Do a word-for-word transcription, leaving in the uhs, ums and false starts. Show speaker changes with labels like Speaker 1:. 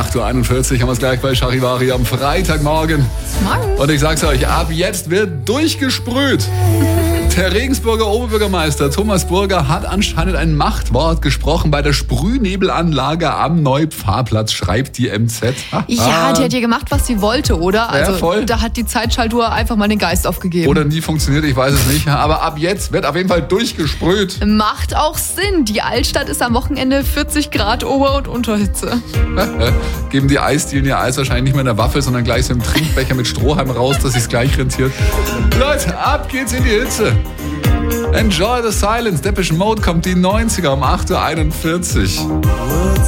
Speaker 1: acht Uhr einundvierzig haben wir es gleich bei Charivari am Freitagmorgen.
Speaker 2: Morgen.
Speaker 1: Und ich sag's euch, ab jetzt wird durchgesprüht. Der Regensburger Oberbürgermeister Thomas Burger hat anscheinend ein Machtwort gesprochen bei der Sprühnebelanlage am Neupfarrplatz, schreibt die M Z.
Speaker 2: Ja, die hat ja gemacht, was sie wollte, oder? Also
Speaker 1: Ja, voll.
Speaker 2: Da hat die Zeitschaltuhr einfach mal den Geist aufgegeben.
Speaker 1: Oder nie funktioniert, ich weiß es nicht. Aber ab jetzt wird auf jeden Fall durchgesprüht.
Speaker 2: Macht auch Sinn. Die Altstadt ist am Wochenende vierzig Grad Ober- und Unterhitze.
Speaker 1: Geben die Eisdielen ihr Eis wahrscheinlich nicht mehr in der Waffel, sondern gleich so im Trinkbecher mit Strohhalm raus, dass sich's gleich rentiert. Leute, ab geht's in die Hitze. Enjoy the silence. Depeche Mode kommt die neunziger um acht Uhr einundvierzig.